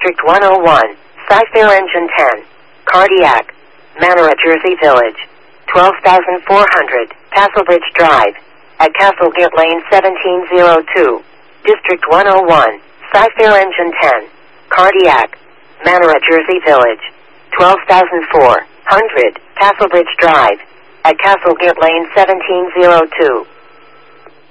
District 101, Cyfair Engine 10, Cardiac, Manora, Jersey Village, 12,400, Castlebridge Drive, at Castlegate Lane 1702, District 101, Cyfair Engine 10, Cardiac, Manora, Jersey Village, 12,400, Castlebridge Drive, at Castlegate Lane 1702.